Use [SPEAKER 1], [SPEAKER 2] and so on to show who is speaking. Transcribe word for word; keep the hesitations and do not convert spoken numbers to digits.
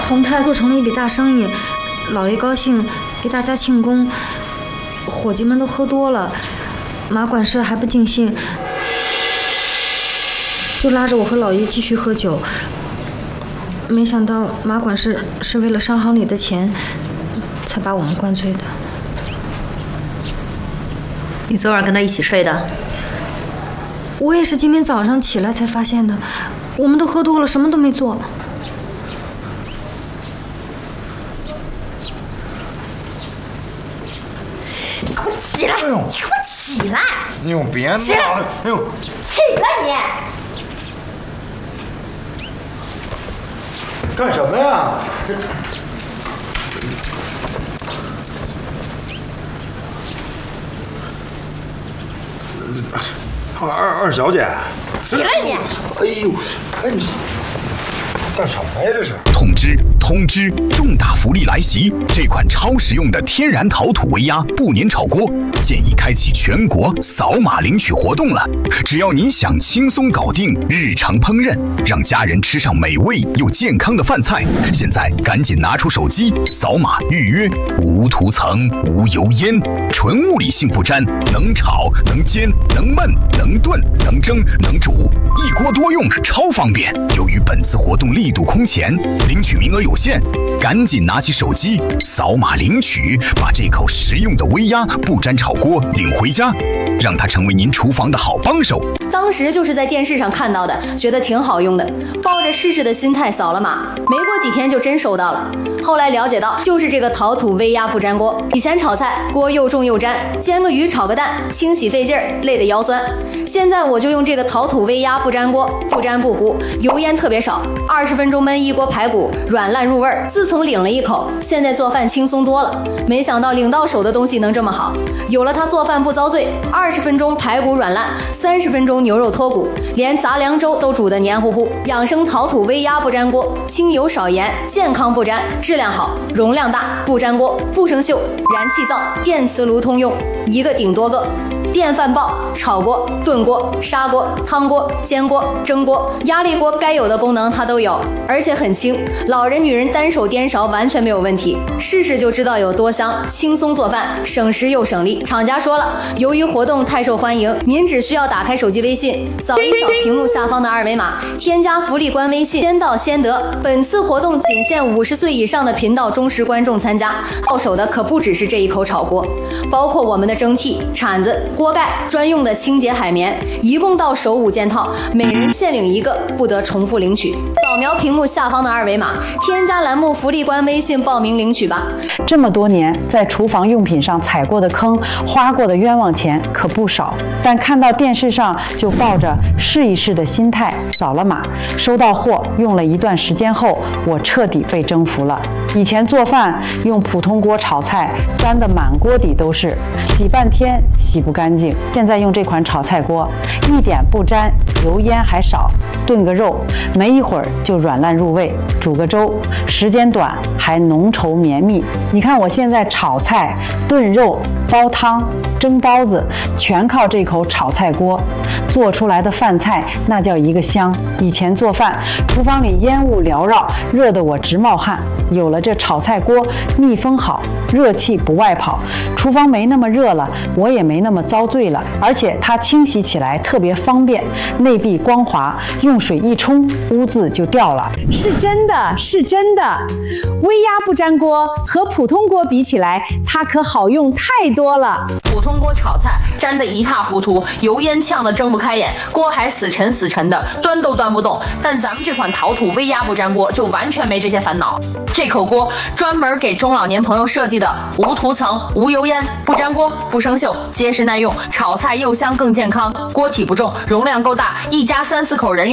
[SPEAKER 1] 洪泰做成了一笔大生意，老爷高兴，给大家庆功，伙计们都喝多了，马管事还不尽兴，就拉着我和老爷继续喝酒。没想到马管事是为了商行里的钱，才把我们灌醉的。
[SPEAKER 2] 你昨晚跟他一起睡的？
[SPEAKER 1] 我也是今天早上起来才发现的，我们都喝多了，什么都没做。
[SPEAKER 2] 你给我起来！哎呦，你给我起来！
[SPEAKER 3] 你有别闹！
[SPEAKER 2] 起来！
[SPEAKER 3] 哎呦，
[SPEAKER 2] 起来你！
[SPEAKER 3] 干什么呀？二二小姐，
[SPEAKER 2] 起来你！
[SPEAKER 3] 哎呦，哎你干什么呀？这是！
[SPEAKER 4] 通知通知，重大福利来袭！这款超实用的天然陶土微压不粘炒锅现已开启全国扫码领取活动了。只要你想轻松搞定日常烹饪，让家人吃上美味又健康的饭菜，现在赶紧拿出手机扫码预约。无涂层、无油烟，纯物理性不粘，能炒能煎能焖能炖能蒸能煮，一锅多用，超方便。由于本次活动力度空前，领取名额有限，赶紧拿起手机扫码领取，把这口实用的微压不粘炒锅领回家，让它成为您厨房的好帮手。
[SPEAKER 2] 当时就是在电视上看到的，觉得挺好用的，抱着试试的心态扫了码，没过几天就真收到了。后来了解到，就是这个陶土微压不粘锅。以前炒菜锅又重又粘，煎个鱼炒个蛋，清洗费劲儿，累得腰酸。现在我就用这个陶土微压不粘锅，不粘不糊，油烟特别少，二十分钟焖一锅排骨，软烂入味儿。自从领了一口，现在做饭轻松多了。没想到领到手的东西能这么好，有了它做饭不遭罪，二十分钟排骨软烂，三十分钟牛肉脱骨，连杂粮粥都煮得黏糊糊。养生陶土微压不粘锅，清油少盐，健康不粘，质量好，容量大，不粘锅，不生锈，燃气灶、电磁炉通用，一个顶多个。电饭煲、炒锅、炖锅、砂锅、汤锅、煎锅、蒸锅、压力锅，该有的功能它都有，而且很轻，老人女人单手颠勺完全没有问题，试试就知道有多香，轻松做饭，省时又省力。厂家说了，由于活动太受欢迎，您只需要打开手机微信，扫一扫屏幕下方的二维码，添加福利官微信，先到先得。本次活动仅限五十岁以上的频道忠实观众参加，到手的可不只是这一口炒锅，包括我们的蒸屉、铲子、锅盖、专用的清洁海绵，一共到手五件套，每人限领一个，不得重复领取。扫描屏幕下方的二维码，添加栏目福利官微信报名领取吧。
[SPEAKER 5] 这么多年在厨房用品上踩过的坑，花过的冤枉钱可不少，但看到电视上就抱着试一试的心态扫了码，收到货用了一段时间后，我彻底被征服了。以前做饭用普通锅炒菜，粘得满锅底都是，洗半天洗不干净。现在用这款炒菜锅，一点不粘，油烟还少，炖个肉没一会儿就软烂入味，煮个粥时间短还浓稠绵密。你看我现在炒菜、炖肉、煲汤、蒸包子，全靠这口炒菜锅做出来的饭菜，那叫一个香。以前做饭厨房里烟雾缭绕，热得我直冒汗，有了这炒菜锅，密封好，热气不外跑，厨房没那么热了，我也没那么遭罪了。而且它清洗起来特别方便，内壁光滑，用水一冲，污渍就掉了。
[SPEAKER 6] 是真的，是真的。微压不粘锅和普通锅比起来，它可好用太多了。
[SPEAKER 7] 普通锅炒菜粘得一塌糊涂，油烟呛得睁不开眼，锅还死沉死沉的，端都端不动。但咱们这款陶土微压不粘锅就完全没这些烦恼。这口锅专门给中老年朋友设计的，无涂层、无油烟，不粘锅、不生锈，结实耐用，炒菜又香更健康。锅体不重，容量够大，一家三四口人